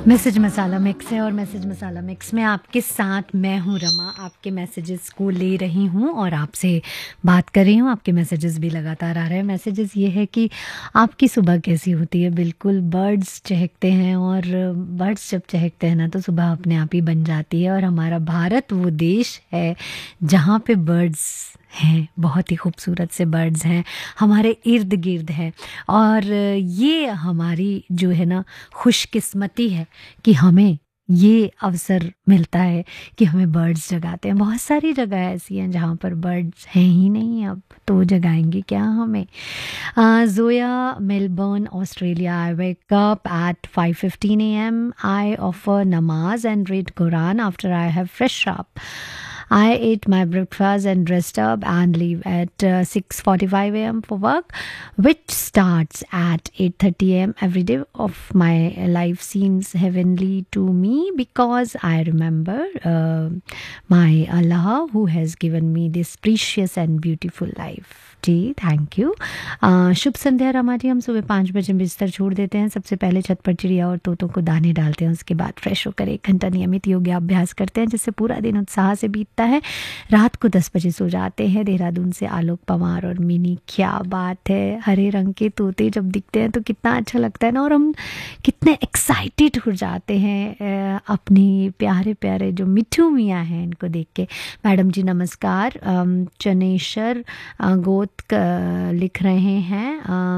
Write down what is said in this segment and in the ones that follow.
Message मसाला mix है और message मसाला mix में आपके साथ मैं हूँ रमा। आपके मैसेजेस को ले रही हूँ और आपसे बात कर रही हूँ। आपके मैसेजेस भी लगातार आ रहे हैं। मैसेजेस ये है कि आपकी सुबह कैसी होती है। बिल्कुल बर्ड्स चहकते हैं और बर्ड्स जब चहकते हैं ना तो सुबह अपने आप ही बन जाती है। और हमारा भारत वो देश है जहाँ पे बर्ड्स हैं, बहुत ही खूबसूरत से बर्ड्स हैं हमारे इर्द गिर्द हैं। और ये हमारी जो है ना खुशकिस्मती है कि हमें ये अवसर मिलता है कि हमें बर्ड्स जगाते हैं। बहुत सारी जगह ऐसी हैं जहाँ पर बर्ड्स हैं ही नहीं, अब तो जगाएंगे क्या हमें। Zoya Melbourne Australia. I wake up at 5:15 AM. I offer namaz and read Quran after I have fresh up. I ate my breakfast and dressed up and leave at 6:45 AM for work, which starts at 8:30 AM. Every day of my life seems heavenly to me because I remember my Allah who has given me this precious and beautiful life. Ji thank you. शुभ संध्या रमा जी। हम सुबह 5 बजे बिस्तर छोड़ देते हैं। सबसे पहले छत पर चिड़िया और तोतों को दाने डालते हैं। उसके बाद फ्रेश होकर 1 घंटा नियमित योगाभ्यास करते हैं जिससे पूरा दिन उत्साह से बीतता है। रात को 10 बजे सो जाते हैं। देहरादून से आलोक पवार और मिनी। क्या बात है, हरे रंग के तोते जब दिखते हैं तो कितना अच्छा लगता है ना, और हम कितने एक्साइटेड हो जाते हैं अपनी प्यारे प्यारे जो मिठू मियाँ हैं इनको देख के। मैडम जी नमस्कार। चनेश्वर गोत लिख रहे हैं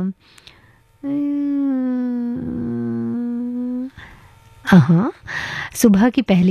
हाँ, सुबह की पहली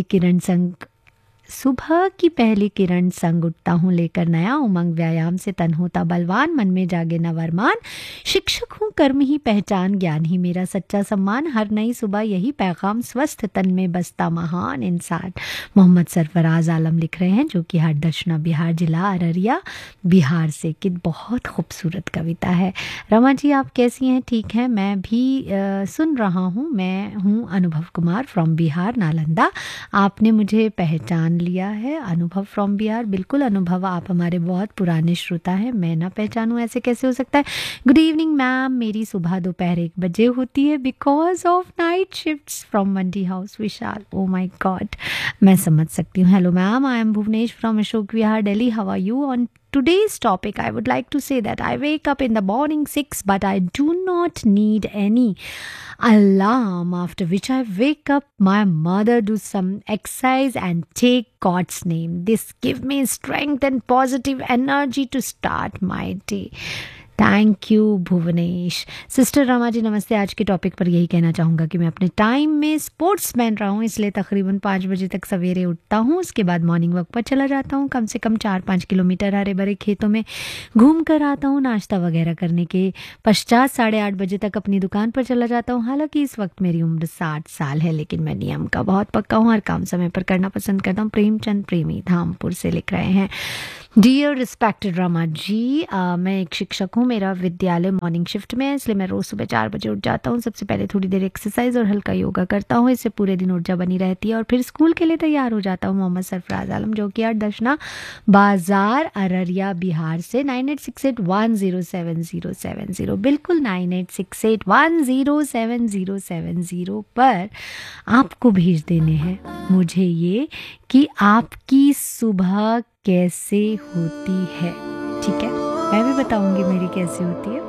किरण संग उठता हूँ लेकर नया उमंग। व्यायाम से तन होता बलवान, मन में जागे नवरमान। शिक्षक हूँ कर्म ही पहचान, ज्ञान ही मेरा सच्चा सम्मान। हर नई सुबह यही पैगाम, स्वस्थ तन में बसता महान इंसान। मोहम्मद सरफराज आलम लिख रहे हैं जो कि हाट दक्षिणा बिहार जिला अररिया बिहार से। कि बहुत खूबसूरत कविता है। रमा जी आप कैसी हैं? ठीक है, मैं भी सुन रहा हूँ। मैं हूँ अनुभव कुमार फ्रॉम बिहार नालंदा। आपने मुझे पहचान लिया है। अनुभव फ्रॉम बिहार। बिल्कुल अनुभव, आप हमारे बहुत पुराने श्रोता हैं। मैं ना पहचानूं ऐसे कैसे हो सकता है। Good evening ma'am. मेरी सुबह दोपहर 1 बजे होती है because of night shifts from Mandi house Vishal. Oh my God, मैं समझ सकती हूँ। Hello ma'am, I am Bhuvnesh from Ashok Vihar Delhi. How are you? On today's topic, I would like to say that I wake up in the morning 6, but I do not need any alarm, after which I wake up, my mother do some exercise and take God's name. This give me strength and positive energy to start my day. Thank you Bhuvnesh. Sister Rama ji नमस्ते। आज के topic पर यही कहना चाहूँगा कि मैं अपने टाइम में स्पोर्ट्समैन रहा हूँ, इसलिए तकरीबन 5 बजे तक सवेरे उठता हूँ। उसके बाद मॉर्निंग वॉक पर चला जाता हूँ। कम से कम 4-5 किलोमीटर हरे भरे खेतों में घूम कर आता हूँ। नाश्ता वगैरह करने के पश्चात 8:30 बजे तक अपनी दुकान पर चला जाता हूँ। हालांकि इस वक्त मेरी उम्र 60 साल है, लेकिन मैं नियम का बहुत पक्का हूँ। हर काम समय पर करना पसंद करता हूँ। प्रेमचंद प्रेमी धामपुर से लिख रहे हैं। डियर रिस्पेक्टेड रमा जी, मैं एक शिक्षक हूँ। मेरा विद्यालय मॉर्निंग शिफ्ट में है, इसलिए मैं रोज़ सुबह 4 बजे उठ जाता हूँ। सबसे पहले थोड़ी देर एक्सरसाइज और हल्का योगा करता हूँ। इससे पूरे दिन ऊर्जा बनी रहती है और फिर स्कूल के लिए तैयार हो जाता हूँ। मोहम्मद सरफराज आलम जो कि हाट दक्षिणा बाजार अररिया बिहार से। 9868107070। बिल्कुल 9868107070 पर आपको भेज देने हैं मुझे ये कि आपकी सुबह कैसे होती है। ठीक है, मैं भी बताऊंगी मेरी कैसी होती है।